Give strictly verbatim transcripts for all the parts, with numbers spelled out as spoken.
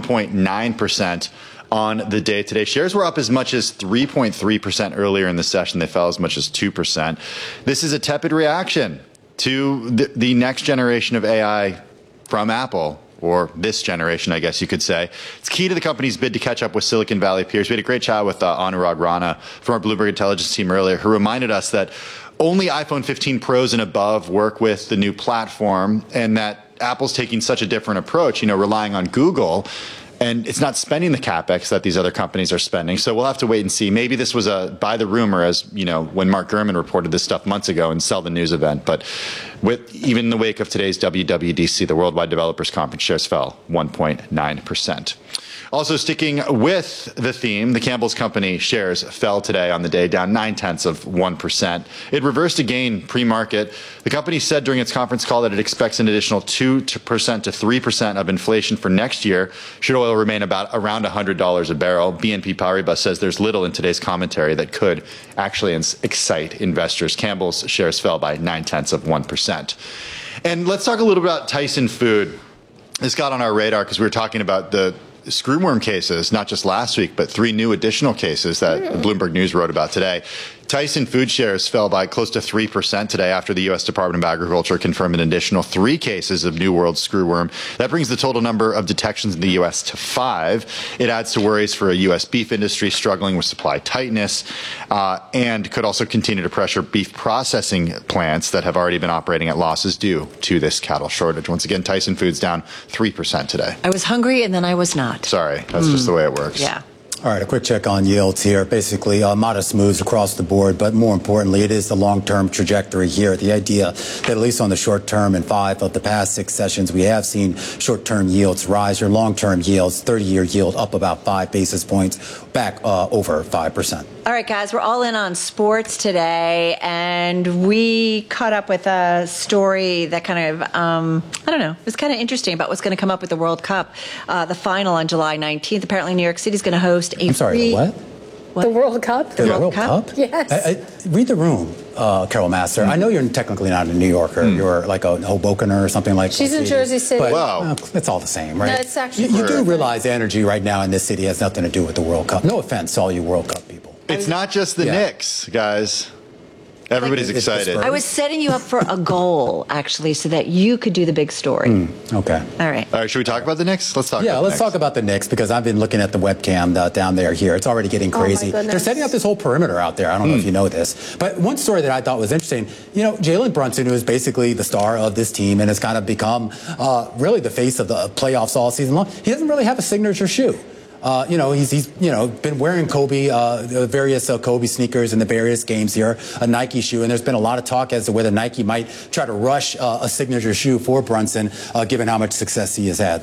point nine percent on the day today. Shares were up as much as three point three percent earlier in the session. They fell as much as two percent. This is a tepid reaction to the, the next generation of A I from Apple, or this generation, I guess you could say. It's key to the company's bid to catch up with Silicon Valley peers. We had a great chat with uh, Anurag Rana from our Bloomberg Intelligence team earlier, who reminded us that only iPhone fifteen Pros and above work with the new platform, and that Apple's taking such a different approach, you know, relying on Google, and it's not spending the capex that these other companies are spending. So we'll have to wait and see. Maybe this was a buy the rumor, as you know, when Mark Gurman reported this stuff months ago, and sell the news event. But with even in the wake of today's W W D C, the Worldwide Developers Conference, shares fell one point nine percent. Also sticking with the theme, the Campbell's Company shares fell today on the day, down nine-tenths of one percent. It reversed a gain pre-market. The company said during its conference call that it expects an additional two percent to three percent of inflation for next year, should oil remain about around one hundred dollars a barrel. B N P Paribas says there's little in today's commentary that could actually excite investors. Campbell's shares fell by nine-tenths of one percent. And let's talk a little bit about Tyson Food. This got on our radar because we were talking about the screwworm cases, not just last week, but three new additional cases that mm. Bloomberg News wrote about today. Tyson Food shares fell by close to three percent today after the U S Department of Agriculture confirmed an additional three cases of New World screwworm. That brings the total number of detections in the U S to five. It adds to worries for a U S beef industry struggling with supply tightness, uh, and could also continue to pressure beef processing plants that have already been operating at losses due to this cattle shortage. Once again, Tyson Foods down three percent today. I was hungry and then I was not. Sorry, that's mm. just the way it works. Yeah. All right, a quick check on yields here. Basically, uh, modest moves across the board, but more importantly, it is the long-term trajectory here. The idea that at least on the short term, in five of the past six sessions, we have seen short-term yields rise. Your long-term yields, thirty-year yield up about five basis points, back uh, over five percent. All right, guys, we're all in on sports today, and we caught up with a story that kind of, um, I don't know, it was kind of interesting about what's going to come up with the World Cup. Uh, the final on July nineteenth. Apparently, New York City is going to host a I'm sorry, free... what? What? The World Cup? The, the World, World Cup? Cup? Yes. I, I, read the room, uh, Carol Master. Mm. I know you're technically not a New Yorker. Mm. You're like a Hobokener or something like that. She's in Jersey City. But, wow. Uh, it's all the same, right? No, it's actually... You, you do realize the energy right now in this city has nothing to do with the World Cup. No offense to all you World Cup people. It's not just the yeah. Knicks, guys. Everybody's like, excited. I was setting you up for a goal, actually, so that you could do the big story. Mm, okay. All right. All right, should we talk about the Knicks? Let's talk yeah, about the let's Knicks. talk about the Knicks, because I've been looking at the webcam uh, down there here. It's already getting crazy. Oh, They're setting up this whole perimeter out there. I don't know mm. if you know this. But one story that I thought was interesting, you know, Jalen Brunson, who is basically the star of this team and has kind of become uh, really the face of the playoffs all season long, he doesn't really have a signature shoe. Uh, you know, he's, he's, you know, been wearing Kobe, uh, the various uh, Kobe sneakers in the various games here, a Nike shoe. And there's been a lot of talk as to whether Nike might try to rush uh, a signature shoe for Brunson, uh, given how much success he has had.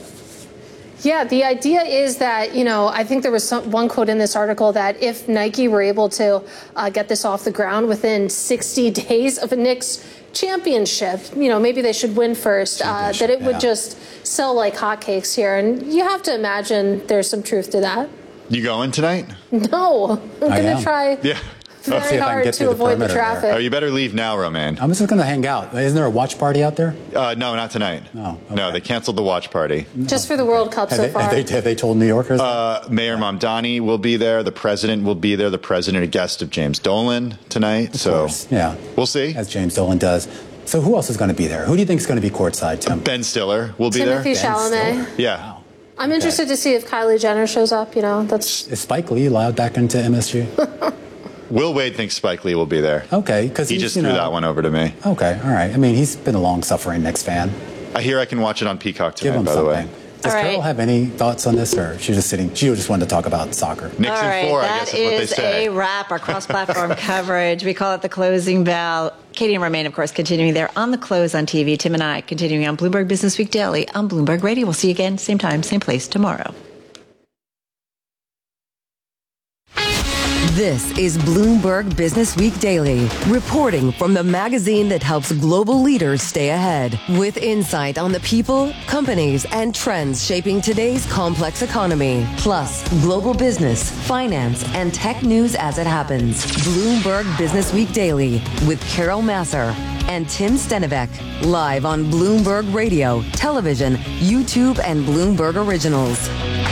Yeah, the idea is that, you know, I think there was some, one quote in this article that if Nike were able to uh, get this off the ground within sixty days of a Knicks championship, you know, maybe they should win first, uh, that it would yeah. just sell like hotcakes here. And you have to imagine there's some truth to that. You going tonight? No, I'm going to try. Yeah. Very hard to avoid the traffic. Oh, you better leave now, Romain. I'm just going to hang out. Isn't there a watch party out there? Uh, no, not tonight. No. Okay. No, they canceled the watch party. Just for the World Cup have so they, far. Have they, have they told New Yorkers? Uh, Mayor Mamdani will be there. The president will be there. The president, a guest of James Dolan tonight. Of so course. Yeah. We'll see. As James Dolan does. So who else is going to be there? Who do you think is going to be courtside, Tim? Ben Stiller will be Timothy there. Timothy Chalamet. Stiller. Yeah. Wow. I'm interested okay. to see if Kylie Jenner shows up. You know, that's. Is Spike Lee allowed back into M S G? Will Wade thinks Spike Lee will be there. Okay, because he just threw know, that one over to me. Okay, all right. I mean, he's been a long-suffering Knicks fan. I hear I can watch it on Peacock tonight. Give him by something. the way. Does All Carol right. have any thoughts on this, or she just sitting? She just wanted to talk about soccer. Knicks All right, and four, that I guess is what they is say. a wrap. Our cross-platform coverage. We call it the closing bell. Katie and Romain, of course, continuing there on the close on T V. Tim and I continuing on Bloomberg Business Week Daily on Bloomberg Radio. We'll see you again, same time, same place tomorrow. This is Bloomberg Business Week Daily, reporting from the magazine that helps global leaders stay ahead, with insight on the people, companies, and trends shaping today's complex economy, plus global business, finance, and tech news as it happens. Bloomberg Business Week Daily with Carol Massar and Tim Stenivek, live on Bloomberg Radio, television, YouTube, and Bloomberg Originals.